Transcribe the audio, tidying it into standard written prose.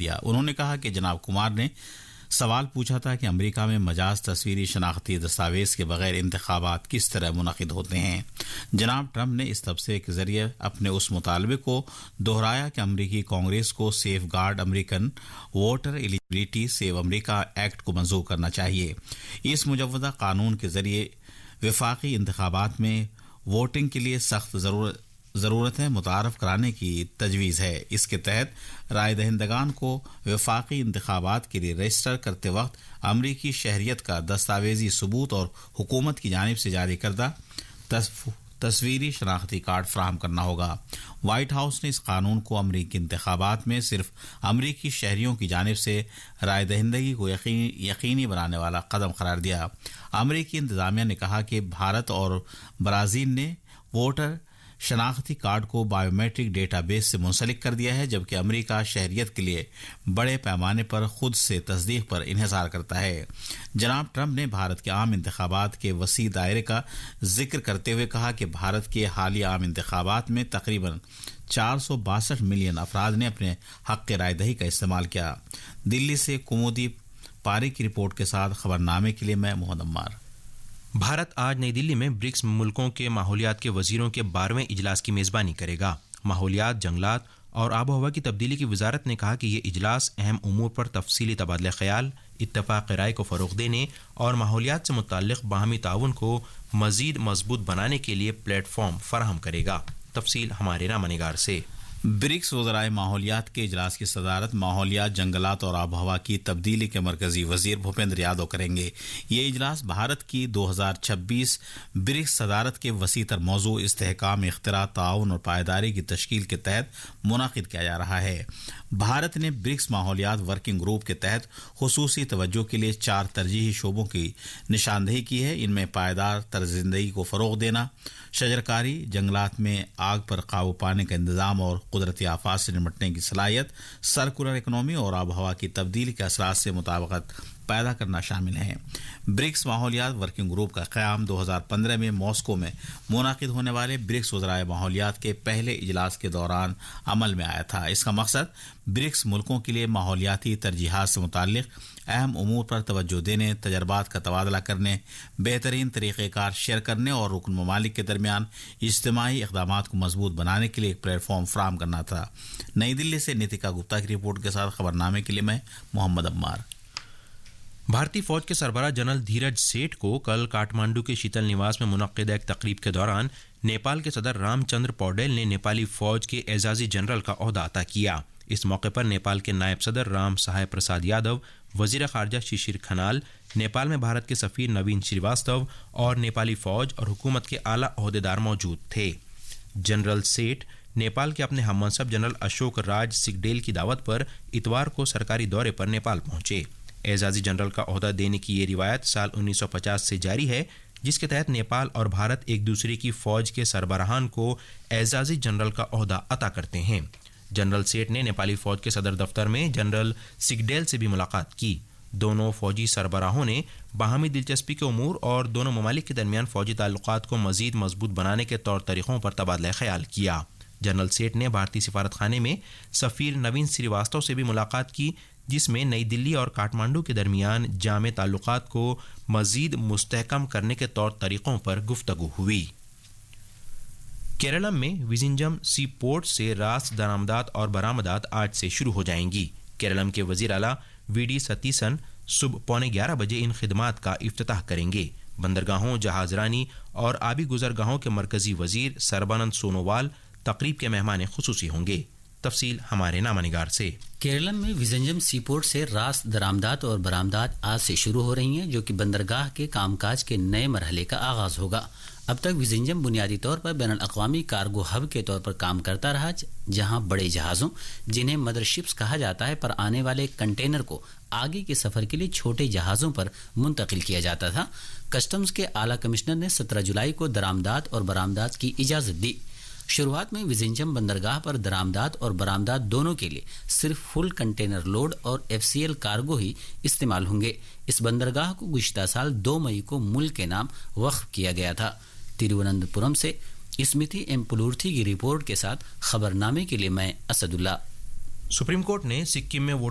دیا. انہوں نے کہا کہ جناب کمار نے سوال پوچھا تھا کہ امریکہ میں مجاز تصویری شناختی دستاویز کے بغیر انتخابات کس طرح منعقد ہوتے ہیں. جناب ٹرمپ نے اس تبصرے کے ذریعے اپنے اس مطالبے کو دہرایا کہ امریکی کانگریس کو safe guard American voter eligibility save امریکہ ایکٹ کو منظور کرنا چاہیے. اس مجودہ قانون کے ذریعے وفاقی انتخابات میں ووٹنگ کے لیے سخت ضرورتیں متعارف کرانے کی تجویز ہے. اس کے تحت رائے دہندگان کو وفاقی انتخابات کے لیے رجسٹر کرتے وقت امریکی شہریت کا دستاویزی ثبوت اور حکومت کی جانب سے جاری کردہ تصویری شناختی کارڈ فراہم کرنا ہوگا. وائٹ ہاؤس نے اس قانون کو امریکی انتخابات میں صرف امریکی شہریوں کی جانب سے رائے دہندگی کو یقینی بنانے والا قدم قرار دیا. امریکی انتظامیہ نے کہا کہ بھارت اور برازیل نے ووٹر شناختی کارڈ کو بایو میٹرک ڈیٹا بیس سے منسلک کر دیا ہے، جبکہ امریکہ شہریت کے لیے بڑے پیمانے پر خود سے تصدیق پر انحصار کرتا ہے. جناب ٹرمپ نے بھارت کے عام انتخابات کے وسیع دائرے کا ذکر کرتے ہوئے کہا کہ بھارت کے حالیہ عام انتخابات میں تقریباً 462 ملین افراد نے اپنے حق رائے دہی کا استعمال کیا. دلی سے کمودی پاری کی رپورٹ کے ساتھ خبرنامے کے لیے میں محمد عمار. بھارت آج نئی دلی میں برکس ملکوں کے ماحولیات کے وزیروں کے 12ویں اجلاس کی میزبانی کرے گا. ماحولیات، جنگلات اور آب و ہوا کی تبدیلی کی وزارت نے کہا کہ یہ اجلاس اہم امور پر تفصیلی تبادلہ خیال، اتفاق رائے کو فروغ دینے اور ماحولیات سے متعلق باہمی تعاون کو مزید مضبوط بنانے کے لیے پلیٹ فارم فراہم کرے گا. تفصیل ہمارے نامہ نگار سے. برکس وزرائے ماحولیات کے اجلاس کی صدارت ماحولیات، جنگلات اور آب و ہوا کی تبدیلی کے مرکزی وزیر بھوپیندر یادو کریں گے. یہ اجلاس بھارت کی 2026 برکس صدارت کے وسیع تر موضوع استحکام اختراع، تعاون اور پائیداری کی تشکیل کے تحت منعقد کیا جا رہا ہے. بھارت نے برکس ماحولیات ورکنگ گروپ کے تحت خصوصی توجہ کے لیے 4 ترجیحی شعبوں کی نشاندہی کی ہے. ان میں پائیدار طرز زندگی کو فروغ دینا، شجرکاری، جنگلات میں آگ پر قابو پانے کا انتظام اور قدرتی آفات سے نمٹنے کی صلاحیت، سرکولر اکنامی اور آب و ہوا کی تبدیلی کے اثرات سے مطابقت پیدا کرنا شامل ہیں. برکس ماحولیات ورکنگ گروپ کا قیام 2015 میں ماسکو میں منعقد ہونے والے برکس وزرائے ماحولیات کے پہلے اجلاس کے دوران عمل میں آیا تھا. اس کا مقصد برکس ملکوں کے لیے ماحولیاتی ترجیحات سے متعلق اہم امور پر توجہ دینے، تجربات کا تبادلہ کرنے، بہترین طریقہ کار شیئر کرنے اور رکن ممالک کے درمیان اجتماعی اقدامات کو مضبوط بنانے کے لیے ایک پلیٹ فارم فراہم کرنا تھا. نئی دلی سے نیتیکا گپتا کی رپورٹ کے ساتھ خبرنامے کے لیے میں محمد عمار. بھارتی فوج کے سربراہ جنرل دھیرج سیٹھ کو کل کاٹمانڈو کے شیتل نواس میں منعقدہ ایک تقریب کے دوران نیپال کے صدر رام چندر پوڈیل نے نیپالی فوج کے اعزازی جنرل کا عہدہ عطا کیا. اس موقع پر نیپال کے نائب صدر رام سہائے پرساد یادو، وزیر خارجہ ششیر کھنال، نیپال میں بھارت کے سفیر نوین شریواستو اور نیپالی فوج اور حکومت کے اعلیٰ عہدیدار موجود تھے. جنرل سیٹھ نیپال کے اپنے ہم منصب جنرل اشوک راج سکڈیل کی دعوت پر اتوار کو سرکاری دورے پر نیپال پہنچے. اعزازی جنرل کا عہدہ دینے کی یہ روایت سال 1950 سے جاری ہے، جس کے تحت نیپال اور بھارت ایک دوسرے کی فوج کے سربراہان کو اعزازی جنرل کا عہدہ عطا کرتے ہیں. جنرل سیٹھ نے نیپالی فوج کے صدر دفتر میں جنرل سکڈیل سے بھی ملاقات کی. دونوں فوجی سربراہوں نے باہمی دلچسپی کے امور اور دونوں ممالک کے درمیان فوجی تعلقات کو مزید مضبوط بنانے کے طور طریقوں پر تبادلہ خیال کیا. جنرل سیٹھ نے بھارتی سفارت خانے میں سفیر نوین سریواستو سے بھی ملاقات کی، جس میں نئی دلی اور کاٹمانڈو کے درمیان جامع تعلقات کو مزید مستحکم کرنے کے طور طریقوں پر گفتگو ہوئی. کیرالم میں وزنجم سی پورٹ سے راست درآمدات اور برآمدات آج سے شروع ہو جائیں گی. کیرالم کے وزیر اعلیٰ وی ڈی ستیسن صبح 11:15 بجے ان خدمات کا افتتاح کریں گے. بندرگاہوں، جہاز رانی اور آبی گزرگاہوں کے مرکزی وزیر سربانند سونووال تقریب کے مہمان خصوصی ہوں گے. تفصیل ہمارے نامہ نگار سے. کیرالم میں وزنجم سی پورٹ سے راست درآمدات اور برآمدات آج سے شروع ہو رہی ہیں، جو کہ بندرگاہ کے کام کاج کے نئے مرحلے کا آغاز ہوگا. اب تک وزنجم بنیادی طور پر بین الاقوامی کارگو ہب کے طور پر کام کرتا رہا، جہاں بڑے جہازوں، جنہیں مدر شپس کہا جاتا ہے، پر آنے والے کنٹینر کو آگے کے سفر کے لیے چھوٹے جہازوں پر منتقل کیا جاتا تھا. کسٹمز کے اعلیٰ کمشنر نے 17 جولائی کو درآمدات اور برآمدات کی اجازت دی. شروعات میں وزنجم بندرگاہ پر درآمدات اور برآمدات دونوں کے لیے صرف فل کنٹینر لوڈ اور FCL کارگو ہی استعمال ہوں گے. اس بندرگاہ کو گزشتہ سال 2 مئی کو ملک کے نام وقف کیا گیا تھا. ترووننتپورم سے اسمتھی ایم پلورتھی کی رپورٹ کے ساتھ خبرنامے کے لیے میں اسد اللہ. سپریم کورٹ نے سکم میں